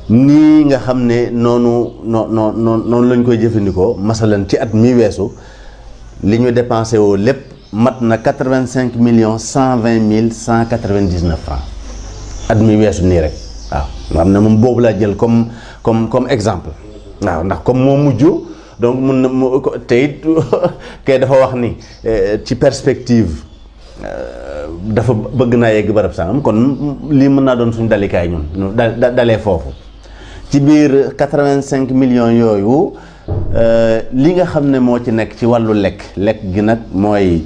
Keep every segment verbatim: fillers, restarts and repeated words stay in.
nii nga xam ne noonu noo noo noonu lañ koy jëfandikoo masalan ci at mi weesu li ñu dépensé woo lépp mat na quatre-vingt-cinq millions cent vingt mille cent quatre-vingt-dix-neuf francs at mi weesu nii rek waaw nga xam ne moom boobu laa jël comme comme comme exemple waaw ndax comme moo mujj donc mun na mu te it kay dafa wax ni ci perspective dafa bëgg naa yegg barab sangam kon lii mën naa doon suñu dalikaay ñun da dalee foofu ci biir quatre-vingt-cinq millions yooyu li nga xam ne moo ci nekk ci wàllu lekk lekk gi nag mooy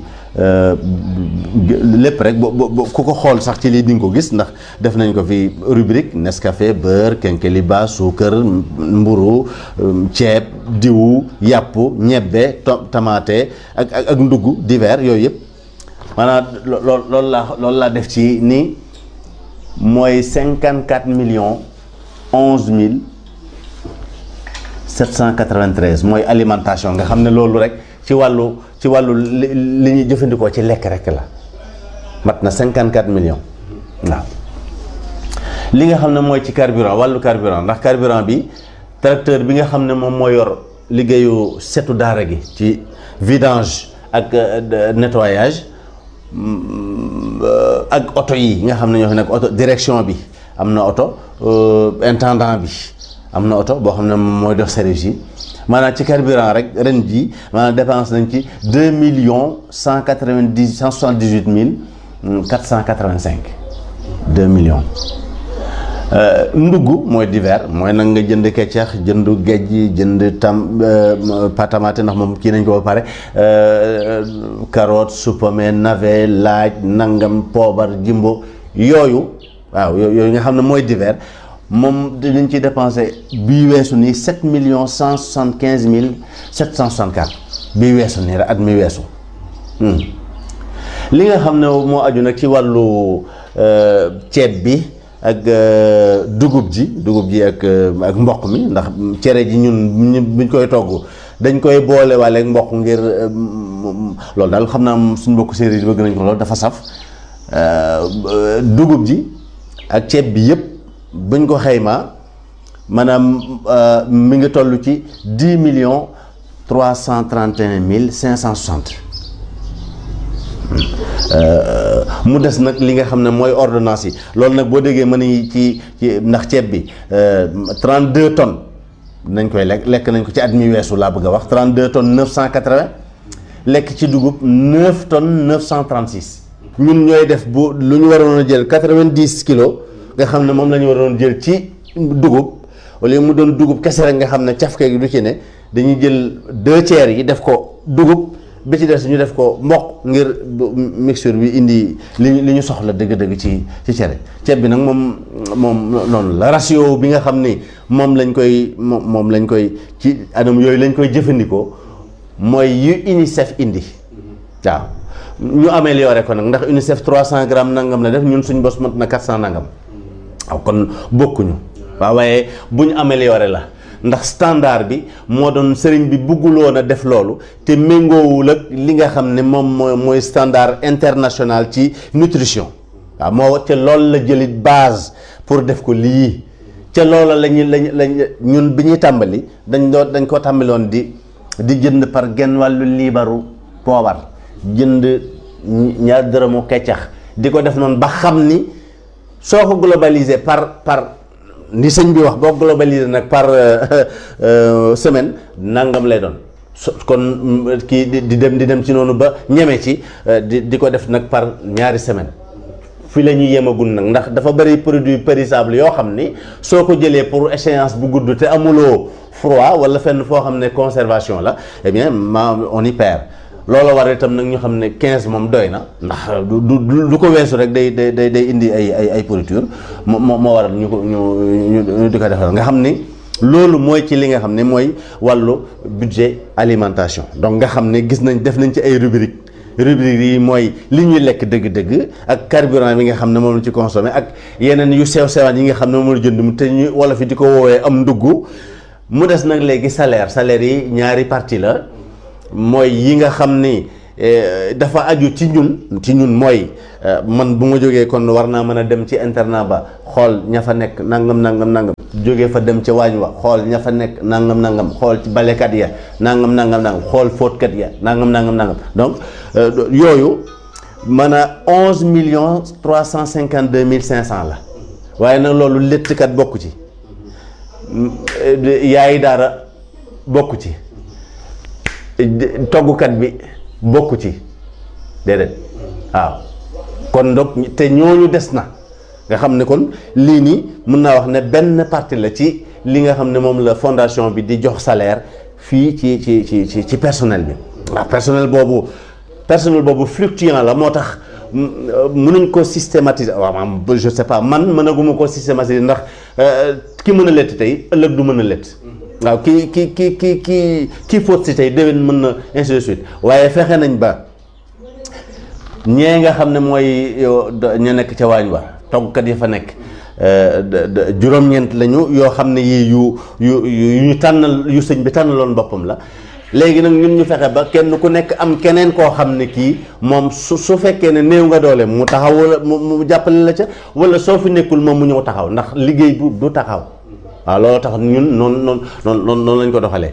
lépp rek ku ko xool sax ci lii di nga ko gis ndax def nañ ko fi rubrique Nescafé beurre kenkeliba suukar mburu ceeb diwu yàpp ñebbe tamaate ak ak ak ndugg divers yooyu yëpp maanaam lool loolu laa loolu laa def ci ni mooy cinquante-quatre millions onze mille sept cent quatre-vingt-treize mooy alimentation nga xam ne loolu rek ci wàllu ci wàllu li ñuy jëfandikoo ci lekk rek la mat na cinquante-quatre millions waaw li nga xam ne mooy ci carburant wàllu carburant ndax carburant bi tracteur bi nga xam ne moom moo yor liggéeyu setu daara gi ci vidange ak nettoyage ak oto yi nga xam ne ñoo fi nekk oto direction bi am na oto intendant bi am na oto boo xam ne mooy def service yi maanaam ci carburant rek ren ji maanaam dépense nañ ci deux millions cent quatre-vingt-dix cent soixante-dix-huit mille quatre cent quatre-vingt-cinq deux millions ndugg mooy divers mooy nag nga jënd keccax jënd géej jënd tam patamate ndax moom kii nañ ko ba pare carotte supame navet laaj nangam poobar jimbo yooyu waaw yooyu nga xam ne mooy divers moom dinañ ci dépensé bii weesu nii sept millions cent soixante-quinze mille sept cent soixante-quatre bii weesu nii rek at mi weesu li nga xam ne moo aju nag ci wàllu ceeb bi ak dugub ji dugub ji ak ak mboq mi ndax cere ji ñun buñ koy togg dañ koy boole waale ak mboq ngir loolu daal xam naa suñ mbokk séeréer yi bëgg nañ ko loolu dafa saf dugub ji ak ceeb bi yëpp buñ ko xaymaa maanaam mi ngi toll ci dix millions trois cent trente et un mille cinq cent soixante mu des nag li nga xam ne mooy ordonnance yi loolu nag boo déggee mën nañu ci ci ndax ceeb bi trente-deux tonnes nañ koy lekk lekk nañ ko ci at mi weesu laa bëgg a wax trente-deux tonnes neuf cent quatre-vingts lekk ci dugub neuf tonnes neuf cent trente-six ñun ñooy def bu lu ñu waroon a jël quatre-vingt-dix kilos nga xam ne moom la ñu waroon jël ci dugub wala mu doon dugub kese rek nga xam ne cafke gi du ci ne dañuy jël deux tiers yi def ko dugub bi ci des ñu def ko mboq ngir mixture bi indi li li ñu soxla dëgg-dëgg ci ci cere ceeb bi nag moom moom noonu la ratio bi nga xam ni moom lañ koy moom moom lañ koy ci anam yooyu lañ koy jëfandikoo mooy yu UNICEF indi waaw ñu amélioré ko nag ndax UNICEF trois cent grammes nangam la def ñun suñ bos mat na quatre cent nangam waaw kon bokkuñu waaw waaye bu ñu amélioré la ndax standard bi moo doon sëriñ bi bëgguloon a def loolu te méngoowul ak li nga xam ne moom mooy mooy standard international ci nutrition waaw moo ca loolu la jëlit base pour def ko lii ca loola lañu lañ lañ ñun bi ñuy tàmbali dañ doon dañ ko tàmbaloon di di jënd par genn wàllu liibaru poobar jënd ñaar dërëmu keccax di ko def noonu ba xam ni soo ko globalisé par par ni sëñ bi wax boo globalisé nag par semaine nangam lay doon kon kii di dem di dem ci noonu ba ñeme ci di di ko def nag par ñaari semaine fi la ñuy yemagul nag ndax dafa bëri produit périssable yoo xam ni soo ko jëlee pour échéance bu gudd te amuloo froid wala fenn foo xam ne conservation la eh bien ma on y perd loolu war itam nag ñu xam ne quinze moom doy na ndax du du du ko weesu rek day day day indi ay ay ay pourriture moo moo waral ñu ko ñu ñu di ko defal nga xam ni loolu mooy ci li nga xam ne mooy wàllu budget alimentation donc nga xam ne gis nañ def nañ ci ay rubrique rubrique yi mooy li ñuy lekk dëgg-dëgg ak carburant bi nga xam ne moom la ci consommé ak yeneen yu sew sewaan yi nga xam ne moom la jënd mu te ñu wolof yi di ko woowee am ndugg mu des nag léegi salaire salaire yi ñaari partie la mooy yi nga xam ni dafa aju ci ñun ci ñun mooy man bu ma jógee kon war naa mën a dem ci internat ba xool ña fa nekk nangam nangam nangam jógee fa dem ca waañ wa xool ña fa nekk nangam nangam xool ci balekat ya nangam nangam nangam xool fóotkat ya nangam nangam nangam donc yooyu man a onze millions trois cent cinquante deux mille cinq cent la waaye nag loolu léttkat bokku ci yaayi daara bokku ci toggukat bi bokku ci déedéet waaw kon donc te ñooñu des na nga xam ne kon lii nii mën naa wax ne benn partie la ci li nga xam ne moom la fondation bi di jox salaire fii ci ci ci ci ci personnel bi waaw personnel boobu personnel boobu fluctuant la moo tax mënuñ ko systématiser waaw maam je sais pas man mënaguma ko systématiser ndax ki mën a lett tey ëllëg du mën a lett waaw ki ki ki ki ki kii fóot si tey déwén mën na ainsi de suite waaye fexe nañ ba ñee nga xam ne mooy ñu nekk ca waañ wa toggkat yi fa nekk juróom-ñeent lañu yoo xam ne yii yu yu yu ñu tànnal yu sëñ bi tànnaloon boppam la léegi nag ñun ñu fexe ba kenn ku nekk am keneen koo xam ne kii moom su su fekkee ne néew nga doole mu taxaw wala mu jàppale la ca wala soo fi nekkul moom mu ñëw taxaw ndax liggéey bu du taxaw waaw loolu tax ñun noonu noonu noonu noonu lañ ko doxalee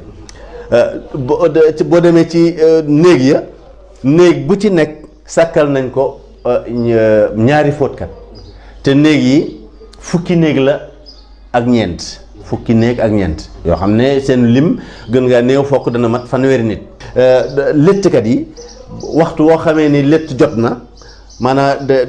boo demee ci néeg ya néeg bu ci nekk sàkkal nañ ko ñaari fóotkat te néeg yi fukki néeg la ak ñeent fukki néeg ak ñeent yoo xam ne seen lim gën ngaa néew fokk dana mat fanweeri nit léttkat yi waxtu woo xamee ni létt jot na maanaam de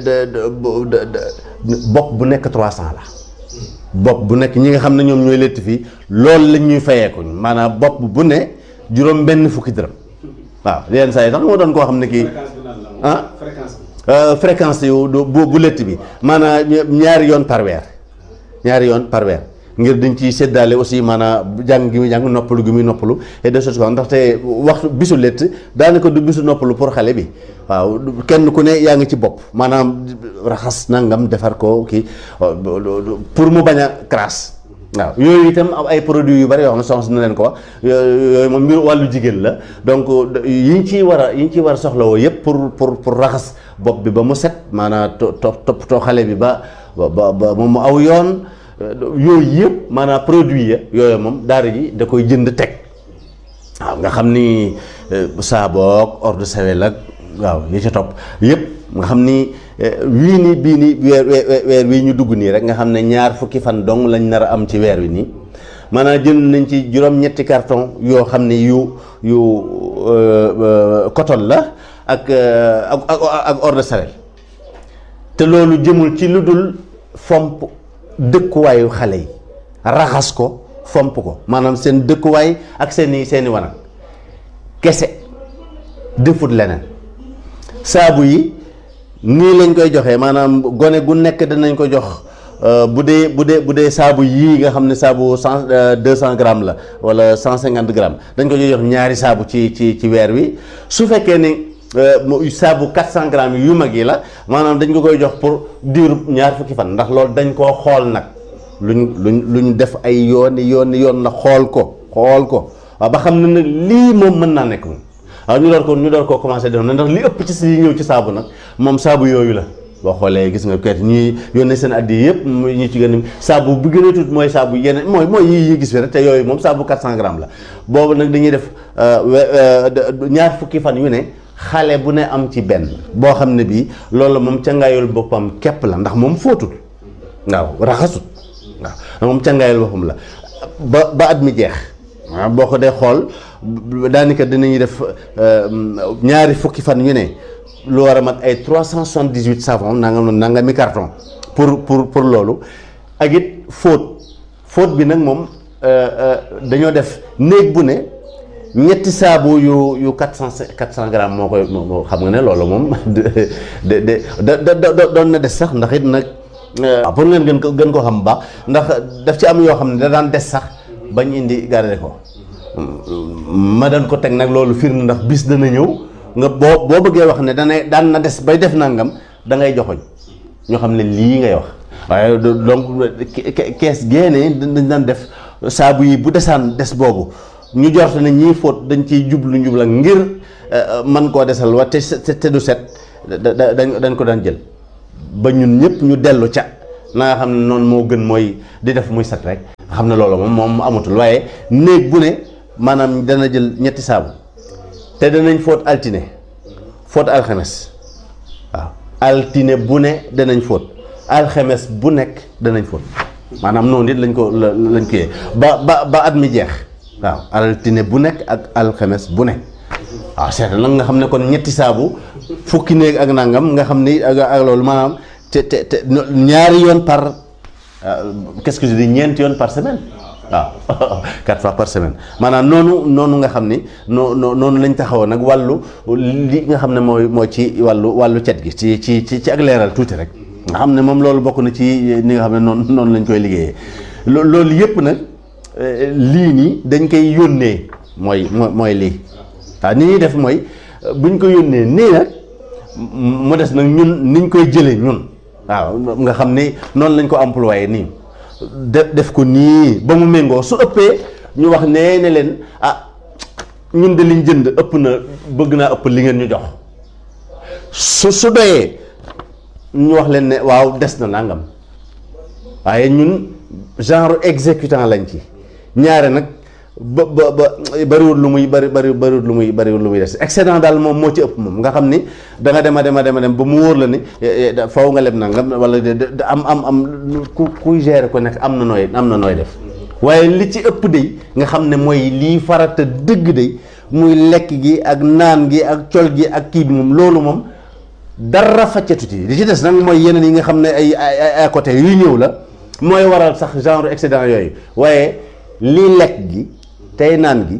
de bopp bu nekk trois cent la bopp bu nekk ñi nga xam ne ñoom ñooy létt fii loolu lañ ñuy fayeeku maanaam bopp bu ne juróom benn fukki dërëm waaw yenn saa yi sax moo doon koo xam ne kii ah fréquence yu bu bu létt bi maanaam ñaari yoon par weer ñaari yoon par weer ngir dañ ci séddaale aussi maanaam jàng gi muy jàng noppalu gi muy noppalu et de choses comme ndaxte waxtu bisu létt daanaka du bisu noppalu pour xale bi waaw kenn ku ne yaa ngi ci bopp maanaam raxas nangam defar ko kii pour mu bañ a crasse waaw yooyu itam am ay produits yu bari yoo xam ne soxna na leen ko wax yooyu moom mbir wàllu jigéen la donc yi ñu ciy war a yi ñu ciy war a soxlawoo yëpp pour pour pour raxas bopp bi ba mu set maanaam to toppatoo xale bi ba ba ba moom mu aw yoon yooyu yëpp maanaam produit ya yooyu moom daara ji da koy jënd teg waaw nga xam ni saaboog eau de Javel ak waaw yi ca topp yëpp nga xam ni wii nii bii nii weer weer wii ñu dugg nii rek nga xam ne ñaar fukki fan dong lañ nar a am ci weer wi nii maanaam jënd nañ ci juróom-ñetti carton yoo xam ne yu yu coton la ak ak ak eau de Javel te loolu jëmul ci lu dul fomp dëkkuwaayu xale yi raxas ko fomp ko maanaam seen dëkkuwaay ak seeni seeni wanag kese defut leneen saabu yi nii lañ koy joxee maanaam gone gu nekk danañ ko jox bu dee bu dee bu dee saabu yii nga xam ne saabu cent deux cent grammes la wala cent cinquante grammes dañ ko jox ñaari saabu ci ci ci weer wi su fekkee ni saabu quatre cent grammes yu mag yi la maanaam dañ ko koy jox pour diiru ñaar fukki fan ndax loolu dañ koo xool nag luñ luñ luñ def ay yooni yooni yoon la xool ko xool ko waaw ba xam ne nag lii moom mën naa nekk moom waaw ñu door ko ñu door koo commencé def na ndax li ëpp ci si ñëw ci saabu nag moom saabu yooyu la boo xoolee gis nga kayit ñuy yónnee seen addi yëpp ñu ci gën a saabu bu gën a tuut mooy saabu yeneen mooy mooy yi yi gis fi rek te yooyu moom saabu quatre cent grammes la boobu nag dañuy def ñaar fukki fan yu ne xale bu ne am ci benn boo xam ne bii loolu moom cangaayul boppam képp la ndax moom fóotul waaw raxasut waaw moom cangaayul boppam la ba ba at mi jeex waaw boo ko dee xool daanaka dinañuy def ñaari fukki fan yu ne lu war a mat ay trois cent soixante-dix-huit savon nangam nangami carton pour pour pour loolu ak it fóot fóot bi nag moom dañoo def néeg bu ne ñetti saabu yu yu quatre cent quatre cent grammes moo koy moo xam nga ne loolu moom de de de de doon na des sax ndax it nag pour ngeen gën ko gën ko xam baax ndax daf ci am yoo xam ne da daan des sax bañ indi garder ko ma daan ko teg nag loolu firnde ndax bis dana ñëw nga boo boo bëggee wax ne dana daan na des bay def nangam da ngay joxoñ ñoo xam ne lii ngay wax waaye donc kees génne dañ daan def saabu yi bu desaan des boobu ñu jort ne ñii fóot dañ ciy jublu njubla ngir man koo desal wa te te du set dañ dañ ko daan jël ba ñun ñëpp ñu dellu ca na nga xam ne noonu moo gën mooy di def muy set rek nga xam ne loolu moom moom amatul waaye néeg bu ne maanaam dana jël ñetti saabu te danañ fóot altine fóot alxames waaw altine bu ne danañ fóot alxames bu nekk danañ fóot maanaam noonu it lañ ko lañ ko yee ba ba ba at mi jeex waaw altine bu nekk ak alxames bu nekk waaw seetal nag nga xam ne kon ñetti saabu fukki néeg ak nangam nga xam ni ak ak loolu maanaam te te te ñaari yoon par qu'est-ce que je dis ñeenti yoon par semaine waaw quatre fois par semaine maanaam noonu noonu nga xam ni noo noonu lañ taxawoon nag wàllu li nga xam ne mooy mooy ci wàllu wàllu cet gi ci ci ci ci ak leeral tuuti rek nga xam ne moom loolu bokk na ci ni nga xam ne noonu noonu lañ koy liggéeyee loolu yëpp nag lii nii dañ koy yónnee mooy mooy lii waaw ni ñuy def mooy buñ ko yónnee nii nag mu des nag ñun niñ koy jëlee ñun waaw nga xam ni noonu lañ ko employé nii def def ko nii ba mu méngoo su ëppee ñu wax nee ne leen ah ñun de liñ jënd ëpp na bëgg naa ëpp li ngeen ñu jox su su doyee ñu wax leen ne waaw des na nangam waaye ñun genre exécutant lañ ci ñaare nag ba ba ba bariwul lu muy bari bari bariwul lu muy bariwul lu muy des excédent daal moom moo ci ëpp moom nga xam ni da nga dem a dem a dem a dem ba mu wóor la ni faw nga leb nangam wala am am am ku kuy gérer ko nekk am na nooy am na nooy def waaye li ci ëpp day nga xam ne mooy lii farata dëgg day muy lekk gi ak naan gi ak col gi ak kii bi moom loolu moom dara faccatu ci li ci des nag mooy yeneen yi nga xam ne ay ay à côté yuy ñëw la mooy waral sax genre excédent yooyu waaye lii lekk gi tey naan gi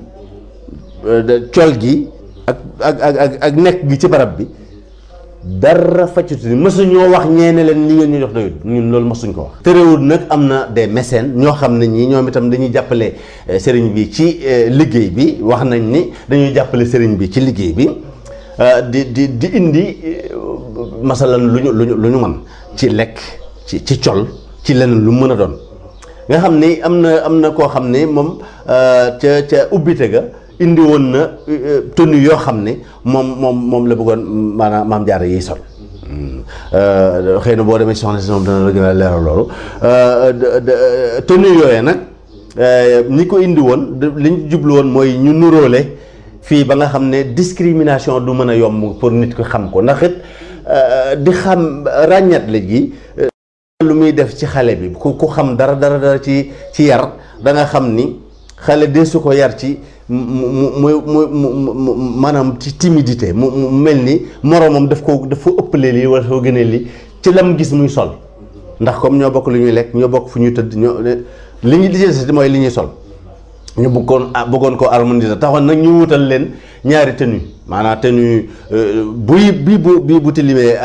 col gi ak ak ak ak nekk gi ci barab bi dara faccatu ni mësuñoo wax ñeene leen li ngeen ñu jox doyul ñun loolu mësuñ ko wax terewul nag am na des mécènes ñoo xam ne ñii ñoom itam dañuy jàppale sëriñ bi ci liggéey bi wax nañ ni dañuy jàppale sëriñ bi ci liggéey bi di di di indi masalan lu ñu lu ñu lu ñu mën ci lekk ci ci col ci leneen lu mën a doon nga xam ni am na am na koo xam ne moom ca ca ubbite ga indi woon na tenue yoo xam ne moom moom moom la bëggoon maanaam maam Jaara yiy sol xëy na boo demee soxna si moom dana la gën a leeral loolu tenue yooyee nag ñi ko indi woon li ñu jublu woon mooy ñu nuróole fii ba nga xam ne discrimination du mën a yomb pour nit ko xam ko ndax it di xam ràññat la gi lu muy def ci xale bi ku ku xam dara dara dara ci ci yar da nga xam ni xale de su ko yar ci mu mu mu mu maanaam ci timidité mu mu mel ni moroomam daf ko daf ko ëppalee lii wala soo gënee lii ci lam gis muy sol ndax comme ñoo bokk lu ñuy lekk ñoo bokk fu ñuy tëdd ñoo li ñu li ci mooy li ñuy sol ñu bëggoon bëggoon ko harmoniser taxoon nag ñu wutal leen ñaari tenue maanaam tenue buy bii bu bii bu tilimee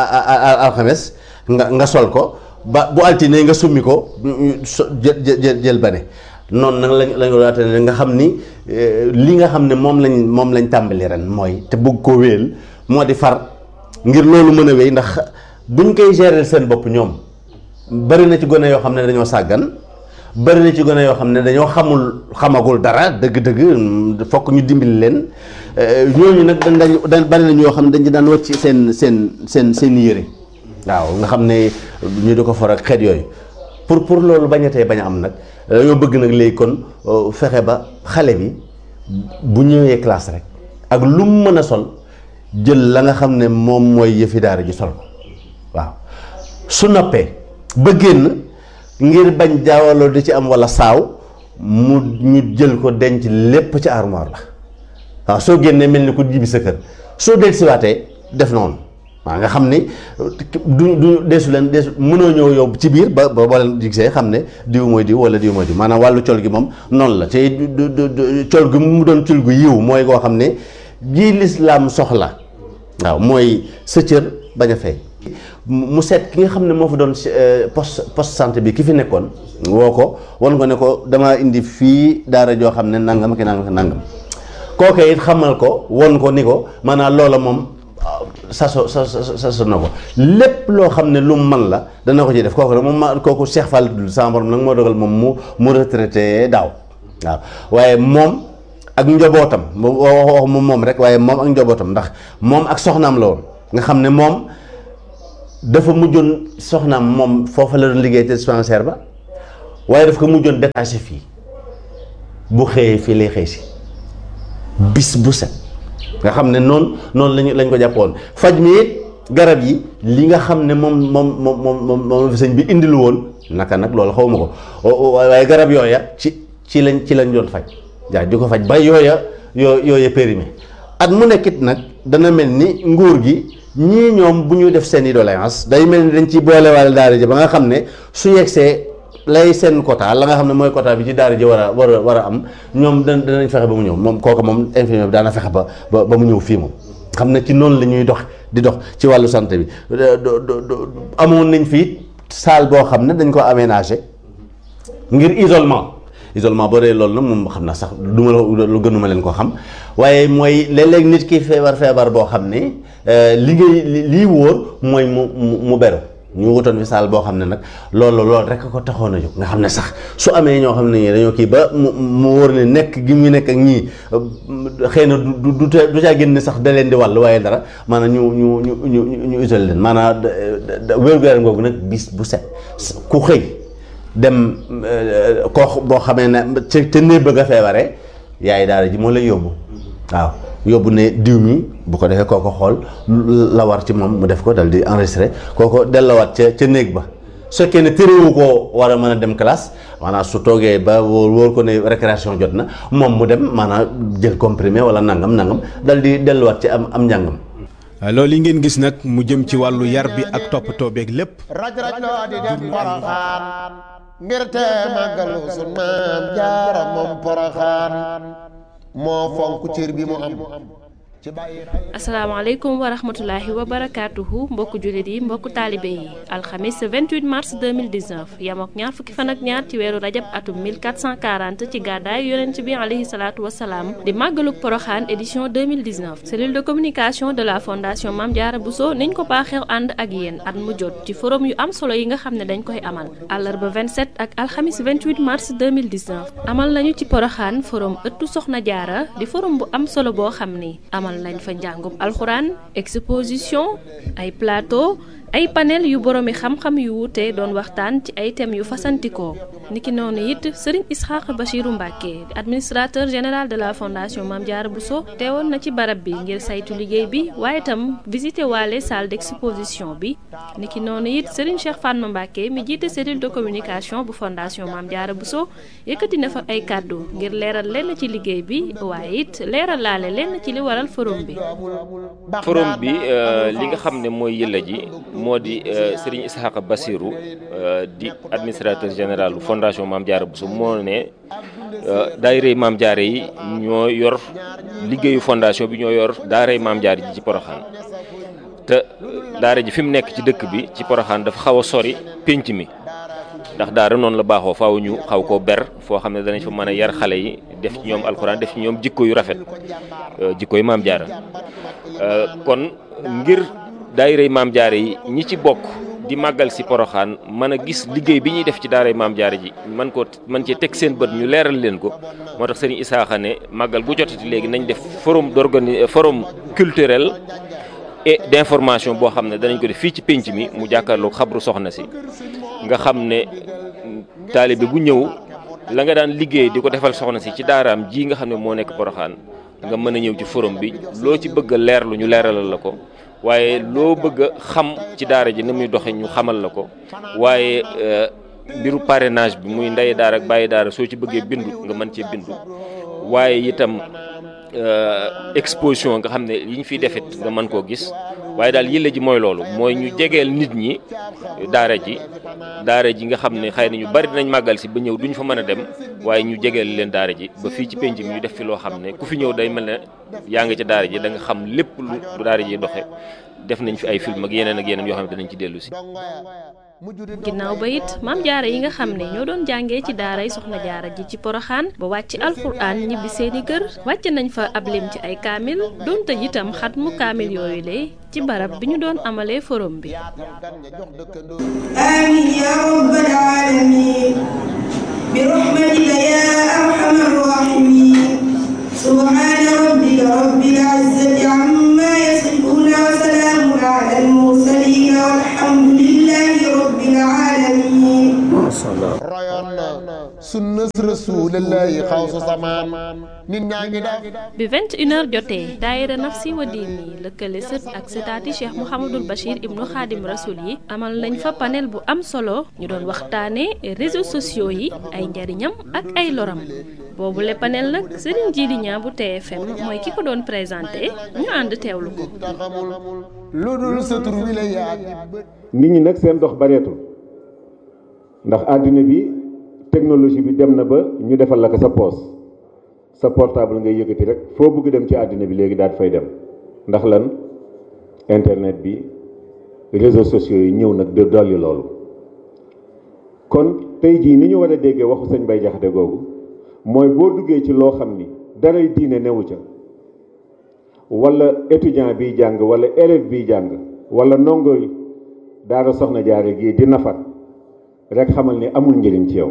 alxames nga nga sol ko ba bu altine nga summi ko jël jël jël ba ne noonu nag lañ lañ waate ne nga xam ni li nga xam ne moom lañ moom lañ tàmbali ren mooy te bëgg koo wéel moo di far ngir loolu mën a wéy ndax buñ koy gérer seen bopp ñoom bari na ci gone yoo xam ne dañoo sàggan bari na ci gone yoo xam ne dañoo xamul xamagul dara dëgg-dëgg fokk ñu dimbali leen ñooñu nag dañ dañ bari nañ yoo xam ne dañ daan wàcc seen seen seen seen yére waaw nga xam ne ñu di ko for ak xeet yooyu pour pour loolu bañatee bañ a am nag dañoo bëgg nag léegi kon fexe ba xale bi bu ñëwee classe rek ak lu mu mën a sol jël la nga xam ne moom mooy yëfi daara ji sol ko waaw su noppee ba génn ngir bañ jaawaloo di ci am walla saaw mu ñu jël ko denc lépp ci armoire la waaw soo génnee mel ni ko jibi sa kër soo del siwaatee def noonu waaw nga xam ni du du deesu leen deesu mënoo ñëw yow ci biir ba ba boo leen gisee xam ne diw mooy diw wala diw mooy diw maanaam wàllu col gi moom noonu la te col gi mu doon col gu yiw mooy koo xam ne ji lislaam soxla waaw mooy sa cër bañ a fay mu seet ki nga xam ne moo fa doon poste poste santé bi ki fi nekkoon woo ko wan ko ne ko dama indi fii daara joo xam ne nangam ki nangam ki nangam kooke it xamal ko won ko ni ko maanaam loola moom saso sa saso na ko lépp loo xam ne lu mu man la dana ko ci def kooku nag moom ma kooku Cheikh Fall sama borom nag moo dogal moom mu mu retraité daaw waaw waaye moom ak njabootam wax moom rek waaye moom ak njabootam ndax moom ak soxnaam la woon nga xam ne moom dafa mujjoon soxnaam moom foofa la doon liggéey te dispensaire ba waaye daf ko mujjoon détaché fii bu xëyee fii lay xëy si bis bu set nga xam ne noonu noonu lañu lañ ko jàppoon faj mi it garab yi li nga xam ne moom moom moom moom moom fi sëñ bi indilu woon naka nag loolu xaw ma ko waaye garab yooya ci ci lañ ci lañ doon faj jaay di ko faj ba yooya yoo yooya périmé at mu nekkit nag dana mel ni nguur gi ñii ñoom bu ñu def seen i doléance day mel ni dañ ci boolewaale daara ji ba nga xam ne su yegsee lay seen quota la nga xam ne mooy quota bi ci daara ji war a war a war a am ñoom da danañ fexe ba mu ñëw moom kooku moom infirmier bi daana fexe ba ba ba mu ñëw fii moom xam ne ci noonu la ñuy dox di dox ci wàllu santé bi amoon nañ fii salle boo xam ne dañ ko aménagé ngir isolement isolement boo dee loolu nag moom xam naa sax du ma lu gënuma leen ko xam waaye mooy léeg-léeg nit ki feebar feebar boo xam ne li ngay lii wóor mooy mu mu beru ñu wutoon fi saal boo xam ne nag loolu loolu rek ko taxoon a jóg nga xam ne sax su amee ñoo xam ne ñii dañoo kii ba mu mu wóor ne nekk gi mu nekk ak ñii xëy na du du du caa génn sax da leen di wàll waaye dara maanaam ñu ñu ñu ñu ñu isolé leen maanaam wér-gu-yaram googu nag bis bu set ku xëy dem koo boo xamee ne ca ca néeg bëgg a feebaree yaay daara ji moo lay yóbbu waaw yóbbu ne diw mi bu ko defee kooko xool la war ci moom mu def ko dal di enregistré kooko dellawaat ca ca néeg ba su fekkee ne téréwu koo war a mën a dem classe maanaam su toogee ba wóor wóor ko ne récréation jot na moom mu dem maanaam jël comprimé wala nangam nangam dal di delluwaat ci am am njàngam. loolu yi ngeen gis nag mu jëm ci wàllu yar bi ak toppatoo beeg lépp. raj raj loo di dem Poroxaan ngir te màggalu sun maam Jaara moom Poroxaan moo fonk cër bi mu am. asalaamaaleykum wa rahmatulahi wa barakaatuhu mbokku jullit yi mbokku taalibe yi alxamis vingt-huit mars deux mille dix-neuf yam ak ñaar fukki fan ak ñaar ci weeru rajab atum mille quatre cent quarante ci gàddaay yonent bi alayhi salaatu wasalaam di màggaluk Poroxaan édition deux mille dix-neuf cellule de communication de la fondation Mame Diarra Bousso niñ ko baaxeew ànd ak yéen at mu jot ci forum yu am solo yi nga xam ne dañ koy amal àllarba vingt-sept ak alxamis vingt-huit mars deux mille dix-neuf amal nañu ci Poroxaan forum ëttu Soxna Jaara di forum bu am solo boo xam ni amal lañ fa njàngum alxuraan exposition ay plateau ay panel yu boroomi xam-xam yu wuute doon waxtaan ci ay thèmes yu fasantikoo niki noonu it Serigne Ishaq Bachirou Mbacké administrateur général de la fondation Mame Diarra Bousso teewoon na ci barab bi ngir saytu liggéey bi waaye itam visité waale salle d'exposition bi niki noonu it Serigne Cheikh Fatma Mbacké mi jiite cellule de communication bu fondation Mame Diarra Bousso yëkkati na fa ay kàddu ngir leeral lenn ci liggéey bi waaye it leeral laale lenn ci li waral forum bi. forum bi li nga xam ne mooy yëlla ji moo di Serigne Ishaq Bachirou di administrateur général fondation Mame Diarra Bousso moo ne daayira Mame Diarra yi ñoo yor liggéeyu fondation bi ñoo yor daara Mame Diarra ji ci Poroxaan te daara ji fi mu nekk ci dëkk bi ci Poroxaan dafa xaw a sori pénc mi ndax daara noonu la baaxoo faaw ñu xaw koo ber foo xam ne danañ fa mën a yar xale yi def ci ñoom alxuraan def ci ñoom jikko yu rafet jikko yu Mame Diarra kon ngir daayira Mame Diarra yi ñi ci bokk di màggal si Poroxaan mën a gis liggéey bi ñuy def ci daara Mame Diarra ji man ko man cee teg seen bët ñu leeral leen ko moo tax Serigne Isaaxa ne màggal bu jotati léegi nañ def forum d'organi forum culturel et d'information boo xam ne danañ ko def fii ci pénc mi mu jàkkaarloo xabru soxna si nga xam ne taalibe bu ñëw la nga daan liggéey di ko defal soxna si ci daaraam ji nga xam ne moo nekk Poroxaan nga mën a ñëw ci forum bi loo ci bëgg a leerlu ñu leeralal la ko waaye loo bëgg a xam ci daara ji ni muy doxe ñu xamal la ko waaye mbiru parrainage bi muy ndey daara ak bàyyi daara soo ci bëggee bindu nga mën cee bindu waaye itam exposition nga xam ne yi ñu fiy defit nga mën koo gis waaye daal yëlla ji mooy loolu mooy ñu jegeel nit ñi daara ji daara ji nga xam ne xëy na ñu bari dinañ màggal si ba ñëw duñ fa mën a dem waaye ñu jegeel leen daara ji ba fii ci penc mi ñu def fi loo xam ne ku fi ñëw day mel ne yaa nga ca daara ji da nga xam lépp lu daara ji doxe def nañ fi ay film ak yeneen ak yeneen yoo xam ne dinañ ci dellu si. ginnaaw ba it Mame Diarra yi nga xam ne ñoo doon jàngee ci daaray Soxna Jaara ji ci Poroxaan ba wàcc alxuraan ñibbi seeni kër wàcc nañ fa ab lim ci ay kaamil doon tëj itam xatmu kaamil yooyu lay ci barab bi ñu doon amalee forum bi. amiin yaa rabbal aalamiin bi rahmatika yaa arhamar raahimiin sunnas rasulillahi xaw sa samaan nit ñaa ngi def bi vingt et une heures jotee daayira Nafsi wa Diini lëkkale sët ak sëtaati Cheikh Mouhamadul Bachir ibnu Xaadim Rasul yi amal nañ fa panel bu am solo ñu doon waxtaane réseaux sociaux yi ay njariñam ak ay loram boobu le panel nag Serigne Djily Niang bu T F M mooy ki ko doon présenté ñu ànd teewlu ko. lu dul sa tur wi la yaa nit ñi nag seen dox bareetul ndax àddina bi technologie bi dem na ba ñu defal la ko sa poos sa portable ngay yëkkati rek foo bëgg dem ci àddina bi léegi daal fay dem ndax lan internet bi réseaux sociaux yi ñëw nag de dolli loolu kon tey jii ni ñu war a déggee waxu sëñ Bay Jaxate googu mooy boo duggee ci loo xam ni daray diine newu ca wala étudiant biy jàng wala élève biy jàng wala ndongo daara soxna jaare gii di nafar rek xamal ni amul njëriñ ci yow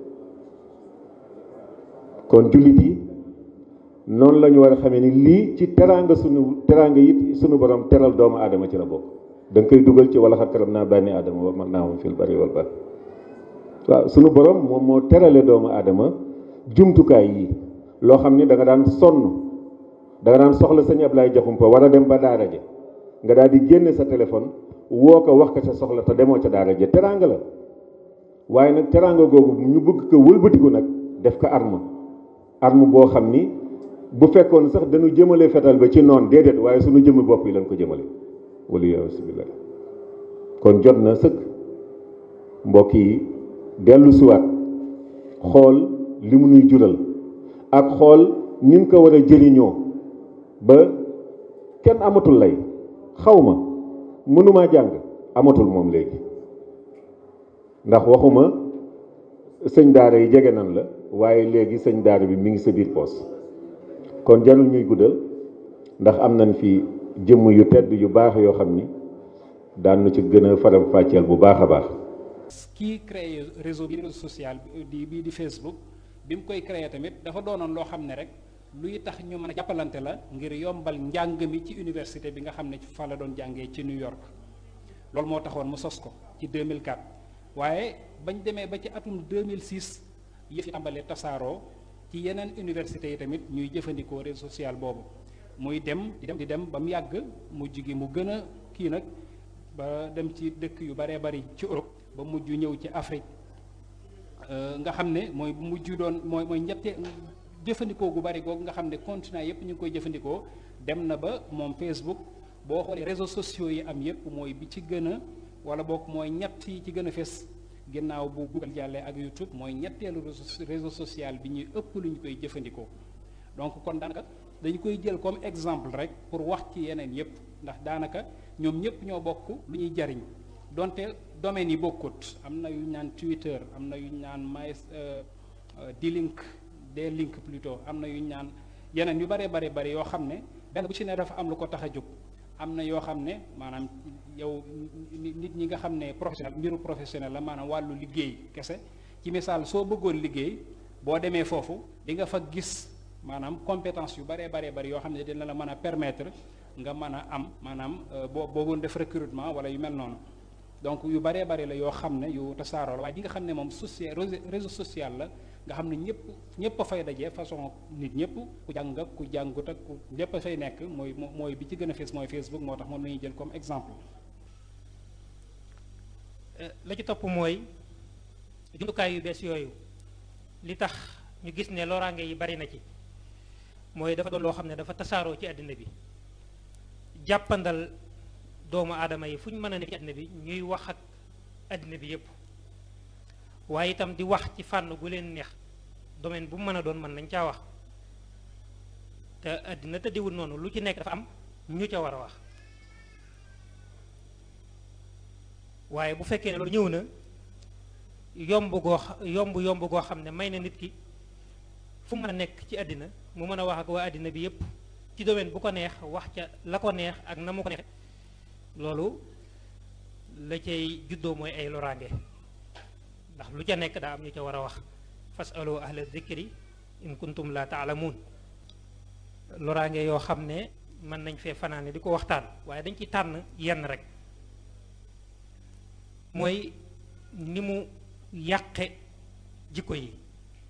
kon jullit yi noonu la ñu war a xamee ni lii ci teraanga sunu teraanga it sunu borom teral doomu aadama ci la bokk da nga koy dugal ci wala xat karam naa bànni aadama wa mag naa moom fil bari wal bahr waaw sunu borom moom moo terale doomu aadama jumtukaay yi loo xam ni da nga daan sonn da nga daan soxla sëñ Ablaye Jaxumpa war a dem ba daara ja nga daal di génne sa téléphone woo ko wax ko sa soxla te demoo ca daara ja teraanga la waaye nag teraanga googu ñu bëgg ko wëlbatiku nag def ko arme arme boo xam ni bu fekkoon sax dañu jëmale fetal ba ci noon déedéet waaye suñu jëmmi bopp yi lañ ko jëmale wala yasubillah kon jot na sëkk mbokk yi dellu siwaat xool li mu nuy jural ak xool ni mu ko war a jëriñoo ba kenn amatul lay xaw ma mënumaa jàng amatul moom léegi ndax waxuma sëñ daara yi jege nan la waaye léegi sëñ daara bi mi ngi sa biir poos kon jarul ñuy guddal ndax am nañ fi jëmm yu tedd yu baax yoo xam ni daan na ci gën a faram fàcceel bu baax a baax. kii créé réseau bi réseau social bi bii di Facebook bi mu koy créé tamit dafa doonoon loo xam ne rek luy tax ñu mën a jàppalante la ngir yombal njàng mi ci université bi nga xam ne fa la doon jàngee ci New York loolu moo taxoon mu sos ko ci deux mille quatre waaye bañ demee ba ci atum deux mille six yëf yi tàmbalee tasaaroo ci yeneen université yi tamit ñuy jëfandikoo réseau social boobu muy dem di dem di dem ba mu yàgg mujj gi mu gën a kii nag ba dem ci dëkk yu baree bari ci Europe ba mujj ñëw ci Afrique nga xam ne mooy bu mujj doon mooy mooy ñette jëfandikoo gu bari googu nga xam ne continent yépp ñu ngi koy jëfandikoo dem na ba moom Facebook boo xoolee réseaux sociaux yi am yépp mooy bi ci gën a wala boog mooy ñett yi ci gën a fes ginnaaw bu Google jàllee ak YouTube mooy ñetteelu réseau social bi ñuy ëpp lu ñu koy jëfandikoo donc kon daanaka dañu koy jël comme exemple rek pour wax ci yeneen yépp ndax daanaka ñoom ñépp ñoo bokk lu ñuy jariñ donte domaines yi bokkut am na yu ñu naan Twitter am na yu ñu naan my D-Link D-Link plutôt am na yu ñu naan yeneen yu bare bare bare yoo xam ne benn bu ci ne dafa am lu ko tax a jóg am na yoo xam ne maanaam yow nit ñi nga xam ne professionnel mbiru professionnel la maanaam wàllu liggéey kese ci misaal soo bëggoon liggéey boo demee foofu di nga fa gis maanaam compétence yu baree baree bari yoo xam ne dina la mën a permettre nga mën a am maanaam boo boogoon def recrutement wala yu mel noonu donc yu baree bari la yoo xam ne yu tasaaroo la waaye di nga xam ne moom social réseau social la nga xam ne ñëpp ñëpp a fay dajee façon nit ñëpp ku jàng ak ku jàngut ak ku ñëpp a fay nekk mooy mooy bi ci gën a fees mooy Facebook moo tax moom la ñuy jël comme exemple. la ci topp mooy jumtukaay yu bees yooyu li tax ñu gis ne loraange yi bari na ci mooy dafa doon loo xam ne dafa tasaaroo ci àddina bi jàppandal doomu aadama yi fu ñu mën a nekk ci àddina bi ñuy wax ak àddina bi yépp waaye itam di wax ci fànn gu leen neex domaine bu mu mën a doon mën nañ caa wax te àddina tëddiwul noonu lu ci nekk dafa am ñu ca war a wax waaye bu fekkee ne loolu ñëw na yomb goo yomb yomb goo xam ne may na nit ki fu mu mën a nekk ci àddina mu mën a wax ak waa àddina bi yépp ci domaine bu ko neex wax ca la ko neex ak na mu ko neex loolu la cay juddoo mooy ay loraange ndax lu ca nekk daa am ñu ca war a wax fasalu ahla dhikri in kuntum la taalamuun loraange yoo xam ne mën nañ fee fanaane di ko waxtaan waaye dañ ci tànn yenn rek mooy ni mu yàqe jikko yi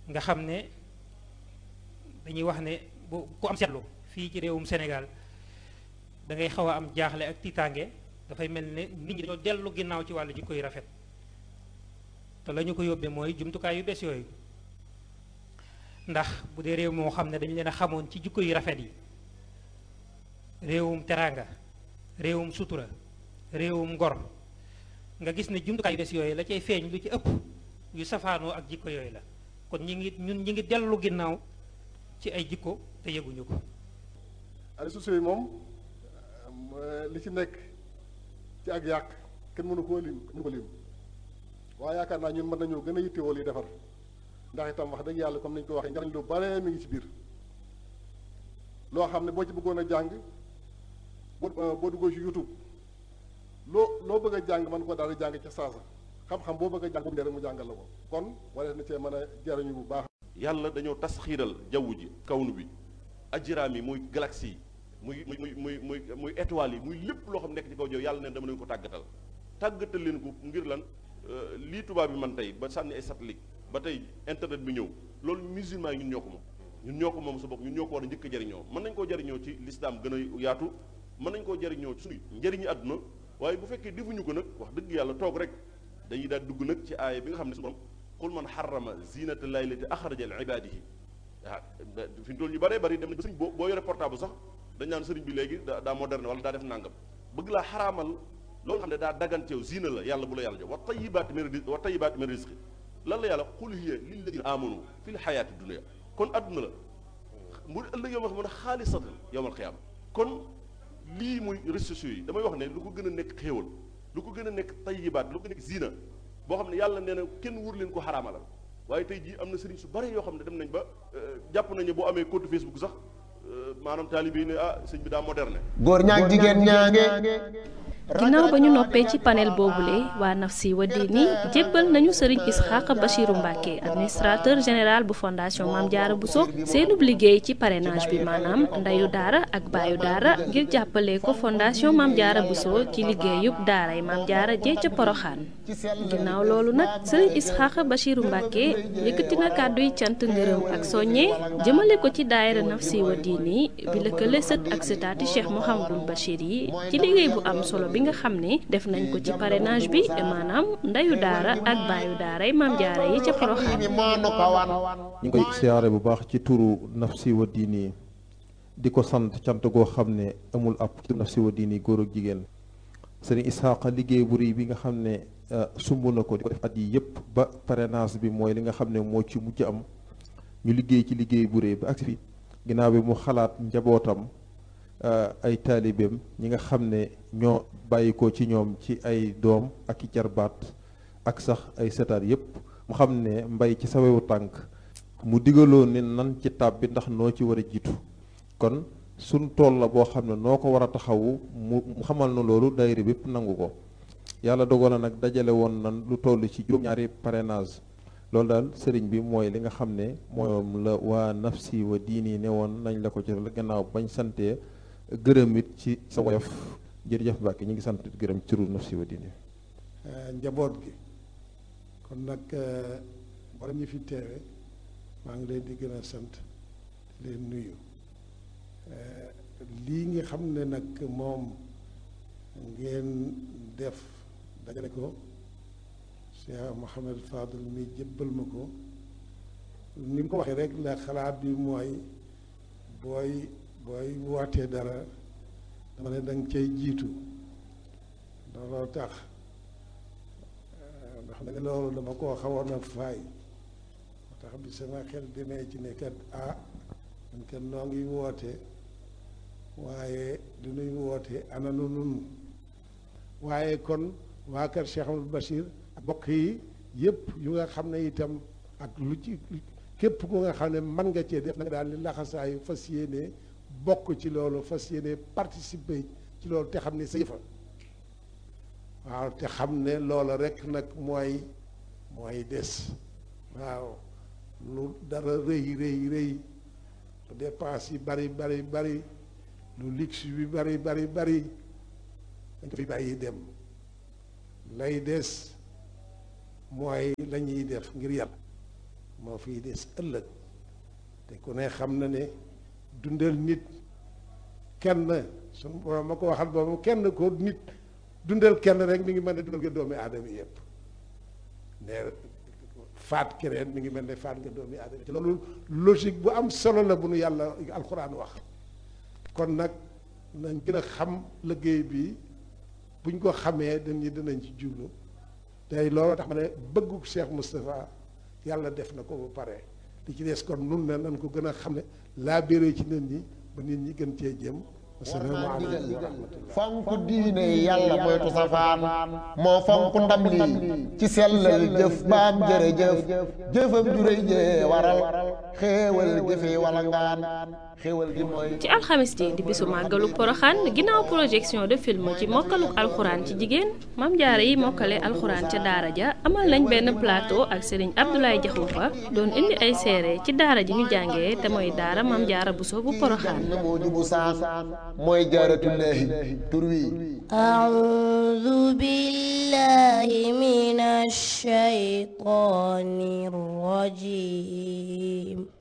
nga xam ne dañuy wax ne bu ku am seetlu fii ci réewum Sénégal da ngay xaw a am jaaxle ak tiitaange dafay mel ne nit ñi dañoo dellu ginnaaw ci wàllu jikko yu rafet te la ñu ko yóbbee mooy jumtukaay yu bees yooyu ndax bu dee réew moo xam ne dañu leen a xamoon ci jikko yu rafet yi réewum teraanga réewum sutura réewum ngor nga gis ne jumtukaay yu bees yooyu la cay feeñ lu ci ëpp yu safaanoo ak jikko yooyu la kon ñi ngi ñun ñi ngi dellu ginnaaw ci ay jikko te yëguñu ko. réseaux sociaux yi moom li ci nekk ci ak yàq kenn mënu koo lim mënu ko lim waaye yaakaar naa ñun mën nañoo gën a yittewoo li defar ndax itam wax dëgg yàlla comme nañu ko waxee njariñ lu bare mi ngi ci biir loo xam ne boo ci bëggoon a jàng boo boo duggoo ci YouTube loo loo bëgg a jàng mën ko daal di jàng ca saasa xam-xam boo bëgg a jàng bu rek mu jàngal la ko kon wala na cee mën a jariñu bu baax. yàlla dañoo tas xiiral jaww ji kawnu bi ajiraam yi muy galaxie yi muy muy muy muy muy étoiles yi muy lépp loo xam nekk ci kaw jaww yàlla neen dama leen ko tàggatal tàggatal leen ko ngir lan lii tubaab bi man tey ba sànni ay satellite ba tey internet bi ñëw loolu musulman yi ñun ñoo ko moom ñun ñoo ko moom sa bopp ñun ñoo ko war a njëkk a jariñoo mën nañ koo jariñoo ci lislaam gën a yaatu mën nañ koo jariñoo ci suñu njëriñu àdduna waaye bu fekkee defuñu ko nag wax dëgg yàlla toog rek dañuy daal dugg nag ci aaya bi nga xam ne su borom qul man xarama zinata llahi lati axraja li ibadihi waaw fi ñu toll ñu bëree bëri dem na ba sëriñ boo boo yore portable sax dañ naan sëriñ bi léegi daa daa moderne wala daa def nangam bëgg laa xaraamal loolu xam ne daa daganteew zina la yàlla bu la yàlla jox wa tayibaati min rizqi wa tayibaati min rizqi lan la yàlla qul hiya lilladina amanu fi l xayaati dunia kon adduna la mu ëllëg yow ma xam ne xaalisatan yowmal xiyaama kon lii muy réseaux sociaux yi damay wax ne lu ko gën a nekk xéewal lu ko gën a nekk tayibaat lu ko nekk zina boo xam ne yàlla nee na kenn wur leen ko xaraamalal waaye tey jii am na sëriñ su bare yoo xam ne dem nañ ba jàpp nañu boo amee compte Facebook sax maanaam taalibe yi ne ah sëñ bi daa moderne. góor ñaag jigéen ñaange. ginnaaw ba ñu noppee ci panel boobule waa Nafsi wa Diini jébbal nañu sëriñ Isxaaq Bachiru Mbàkke administrateur général bu fondation Mame Diarra Bousso seenub liggéey ci parrainage bi maanaam ndeyu daara ak baayu daara ngir jàppale ko fondation Mame Diarra Bousso ci liggéeyub daaray Mame Diarra jee ca Poroxaan ginnaaw loolu nag sëriñ Isxaaq Bachiru Mbàkke yëkkati na kàdduy cant ngërëm ak soññe jëmale ko ci daayira Nafsi wa Diini bi lëkkale sët ak sëtaati Cheikh Mouhamadul Bachir yi ci liggéey bu am solo bi nga xam ne def nañ ko ci parrainage bi maanaam ndeyu daara ak baayu daaray Mame Diarra yi ca Porokhane. ñu ngi koy siyaare bu baax ci turu Nafsi wa Diini di ko sant cant goo xam ne amul ab Nafsi wa Diini góor ak jigéen sëriñ Isxaaqa liggéey bu rëy bi nga xam ne sumb na ko di ko def at yi yëpp ba parrainage bi mooy li nga xam ne moo ci mujj am ñu liggéey ci liggéey bu rëy ba agsi fi ginnaaw bi mu xalaat njabootam ay taalibeem ñi nga xam ne ñoo bàyyi ko ci ñoom ci ay doom ak i jarbaat ak sax ay setaat yépp mu xam ne mbay ci sawewu tànk mu digaloo ne nan ci tab bi ndax noo ci war a jiitu kon suñ tool la boo xam ne noo ko war a taxawu mu xamal na loolu daayira bépp nangu ko yàlla dogal na nag dajale woon nan lu toll ci juróom-ñaari parrainage loolu daal sëriñ bi mooy li nga xam ne moom la waa Nafsi wa Diini ne woon nañ la ko ci la gannaaw bañ santee gërëm it ci sa woyof jërëjëf Mbàkke ñu ngi sant gërëm ci turu Nafsi wa Diini njaboot gi kon nag wala ñu fi teewe maa ngi leen di gën a sant di leen nuyu lii nga xam ne nag moom ngeen def dajale ko Cheikh Mouhamed Fadel mi jëbbal ma ko ni mu ko waxee rek la xalaat bi mooy booy booy wootee dara dama ne danga cay jiitu looloo tax ndax nag loolu dama koo xawoon a faay moo tax bi sama xel demee ci ne kat ah man kat noo ngi woote waaye du nuy woote ana nu nun waaye kon waa kër Cheikh Amadou Bachir ak bokk yi yëpp yu nga xam ne itam ak lu ci képp ku nga xam ne mën nga cee def na nga daal di laxasaayu fas yéene bokk ci loolu fas yéene participer ci loolu te xam ne sa yëfa waaw te xam ne loola rek nag mooy mooy des waaw lu dara rëy rëy rëy lu dépense yi bari bari bari lu luxe bi bari bari bari dañ ko fi bàyyi dem lay des mooy la ñuy def ngir yàlla moo fiy des ëllëg te ku ne xam na ne dundal nit kenn suñu borom ma ko waxal boobu kenn ko nit dundal kenn rek mi ngi mel ne dundal nga doomi aadama yëpp ne faat keneen mi ngi mel ne faat nga doomi aadama ci loolu logique bu am solo la bu nu yàlla alxuraan wax kon nag nañ gën a xam liggéey bi buñ ko xamee dañuy dinañ ci jublu tey loolu tax ma ne bëggu Cheikh Moustapha yàlla def na ko ba pare li ci des kon nun ne nañ ko gën a xam ne laa béré ci nit ñi ba nit ñi gën cee jëm asalaamaaleykum wa rahmatullah fonk diine yàlla moytu safaan moo fonk ndam lii ci sellal jëf baam jërëjëf jëfam juréy jee waral xéewal jëfe wala ngaan xéewal gi mooy ci alxamis ji di bisu màggalu poroxaan ginnaaw projection de film ci mokkaluk alxuraan ci jigéen Maam Jaara yi mokkale alxuraan ca daara ja amal nañ benn plateau ak Serigne Abdoulaye Diakhoumpa doon indi ay seere ci daara ji ñu jàngee te mooy daara Maam Jaara Buso bu poroxaan mooy jaaratullaahi tur wi a'uuzu billaahi minash shaytaanir rajiim